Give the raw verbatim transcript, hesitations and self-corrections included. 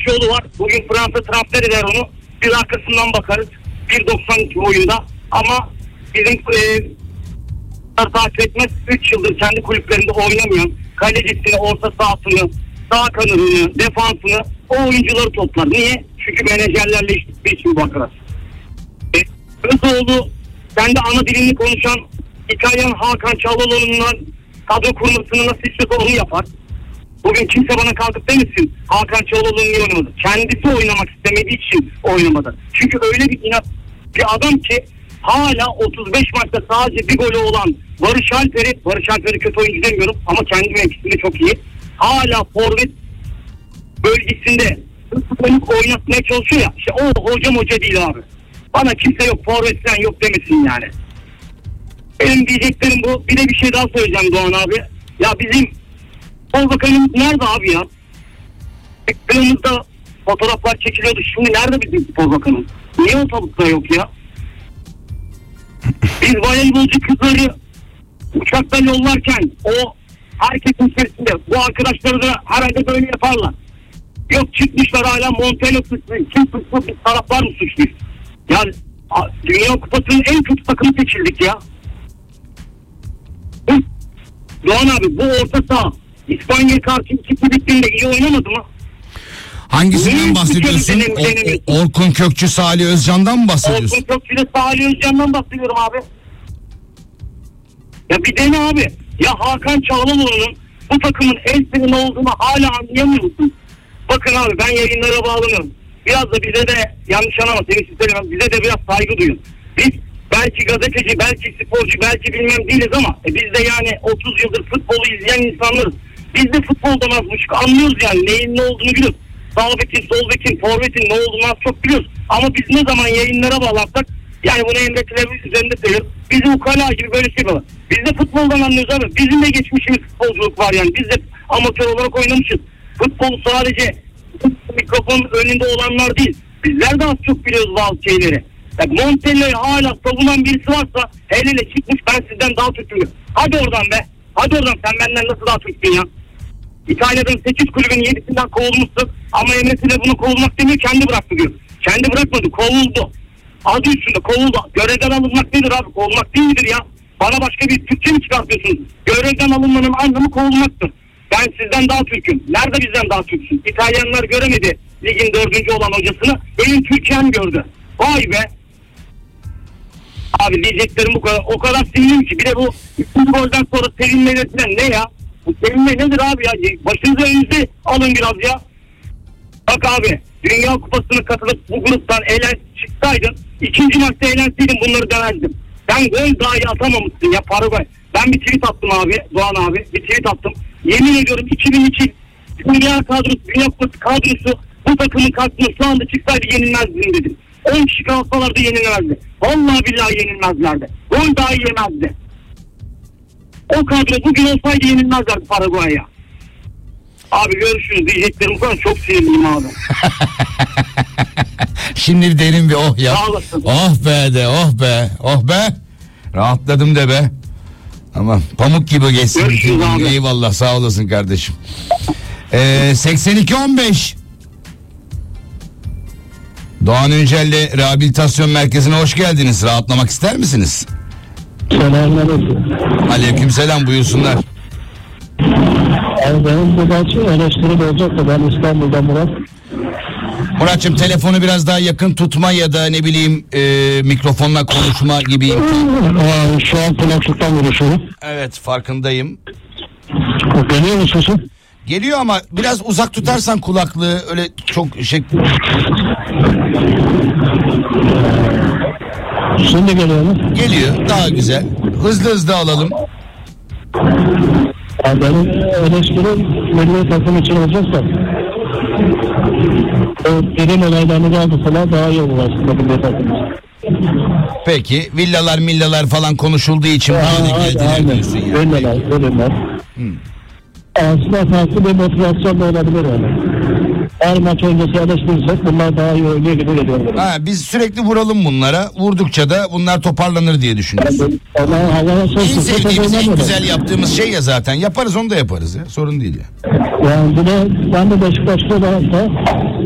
Balcıoğlu var. Bugün Fransa transfer eder onu. Bir arkasından bakarız. bir doksan iki boyunda. Ama bizim e, takip etmez. üç yıldır kendi kulüplerinde oynamayan kalecisini, orta sahasını, sağ kanadını, defansını o oyuncuları toplar. Niye? Çünkü menajerlerle işbirliği için bakarız. E, Özoğlu kendi ana dilini konuşan İtalyan Hakan Çalhanoğlu'ndan kadro kurmasını nasıl istiyorsa onu yapar. Bugün kimse bana kalkıp demesin Hakan Çalhanoğlu niye oynamadı? Kendisi oynamak istemediği için oynamadı. Çünkü öyle bir inat bir adam ki hala otuz beş maçta sadece bir golü olan Barış Alper'i, Barış Alper'i kötü oyuncu demiyorum ama kendi mevkisinde çok iyi. Hala forvet bölgesinde oynatmaya çalışıyor ya. İşte o hocam hoca değil abi. Bana kimse yok forvet falan yok demesin yani. Benim diyeceklerim bu. Bir de bir şey daha söyleyeceğim Doğan abi. Ya bizim Spor Bakanımız nerede abi ya? Ekranımızda fotoğraflar çekiliyordu. Şimdi nerede bizim Spor Bakanımız? Niye ortalıkta yok ya? Biz voleybolcu kızları uçaktan yollarken o herkesin içerisinde bu arkadaşları da herhalde böyle yaparlar. Yok çıkmışlar hala Montella suçlu. Kim suçlu? Biz taraflar mı suçluyuz? Yani Dünya Kupası'nın en kötü takımı seçildik ya. Doğan abi bu orta saha İspanya'ya karşı iki bittiğinde iyi oynamadı mı? Hangisinden bahsediyorsun? O, o, Orkun Kökçü, Salih Özcan'dan mı bahsediyorsun? Orkun Kökçü ile Salih Özcan'dan bahsediyorum abi. Ya bir dene abi. Ya Hakan Çalhanoğlu'nun bu takımın el freni olduğunu hala anlayamıyor musun? Bakın abi ben yayınlara bağlanıyorum. Biraz da bize de yanlış anlama seni söylemem. Bize de biraz saygı duyun. Biz belki gazeteci, belki sporcu, belki bilmem değiliz ama e biz de yani otuz yıldır futbolu izleyen insanlarız. Biz de futboldan az buçuk anlıyoruz yani neyin ne olduğunu biliyoruz. Sağ bekin, sol bekin, forvetin ne olduğunu az çok biliyoruz. Ama biz ne zaman yayınlara bağlarsak yani bunu Emre Televizyon üzerinde söylüyoruz. Bizi ukala gibi böyle şey var. Biz de futboldan anlıyoruz abi. Bizim de geçmişimiz futbolculuk var yani. Biz de amatör olarak oynamışız. Futbolu sadece mikrofonun önünde olanlar değil. Bizler de az çok biliyoruz bazı şeyleri. Yani Montella'yı hala savunan birisi varsa el ele çıkmış ben sizden daha Türk'üm. Hadi oradan be. Hadi oradan sen benden nasıl daha Türk'sün ya. İtalya'dan sekiz kulübün yedisinden kovulmuşsun ama Emre'sine bunu kovulmak demiyor kendi bıraktı diyor. Kendi bırakmadı kovuldu. Adı üstünde kovuldu. Görevden alınmak nedir abi? Kovulmak değil midir ya? Bana başka bir Türkçe mi çıkartıyorsunuz? Görevden alınmanın anlamı kovulmaktır. Ben sizden daha Türk'üm. Nerede bizden daha Türk'sün? İtalyanlar göremedi ligin dördüncü olan hocasını. Benim Türkiye'm gördü. Vay be. Abi diyeceklerim bu kadar. O kadar sevindim ki. Bir de bu üçüncü golden sonra sevinmeler falan ne ya? Bu sevinme nedir abi ya? Başınıza önünüzü alın biraz ya. Bak abi Dünya Kupası'na katılıp bu gruptan eğlen çıksaydın ikinci maçta eğlenseydin bunları demezdim. Sen gol dahi atamamışsın ya Paraguay. Ben bir tweet attım abi Doğan abi. Bir tweet attım. Yemin ediyorum iki bin iki Dünya kadrosu, Dünya Kupası kadrosu bu takımın karşısına şu anda çıksaydı yenilmezdim dedim. on kişi kalsalardı yenilmezdi. Vallahi billahi yenilmezlerdi. Gol dahi yemezdi. O kadro bugün olsaydı yenilmezlerdi Paraguay'a. Abi görüşürüz diyeceklerim bu kadar çok sinirliyim abi. Şimdi derin bir oh ya. Sağ olasın. Oh be de oh be oh be. Rahatladım de be. Tamam pamuk gibi geçsin. Görüşürüz abi. Eyvallah sağ olasın kardeşim. Ee, seksen iki on beş Doğan Öncel'le Rehabilitasyon Merkezi'ne hoş geldiniz. Rahatlamak ister misiniz? Selamünaleyküm. Aleykümselam buyursunlar. Yani benim birkaç eleştiri olacak da ben İstanbul'dan Murat. Murat'cığım telefonu biraz daha yakın tutma ya da ne bileyim e, mikrofonla konuşma gibi. Ee, şu an kulaklıktan görüşüyorum. Evet farkındayım. Geliyor mu sesin? Geliyor ama biraz uzak tutarsan kulaklığı öyle çok şey... Şimdi geliyor mu? Geliyor daha güzel. Hızlı hızlı alalım. Yani benim eleştirim milli takım için olacaksa o birim olaylarını kaldırsalar daha iyi olur aslında milli takım. Peki villalar millalar falan konuşulduğu için buraya geldiler diyorsun yani. Villalar, villalar. Hmm. Aslında farklı bir motivasyon da olabilir yani. Her maç öncesi eleştirirsek bunlar daha iyi oynuyor gibi geliyor. Ha, biz sürekli vuralım bunlara. Vurdukça da bunlar toparlanır diye düşünüyoruz. Yani, en sevdiğimiz, en güzel yaptığımız şey ya zaten. Yaparız onu da yaparız ya. Sorun değil ya. Yani buna ben de Beşiktaş'ta olarak da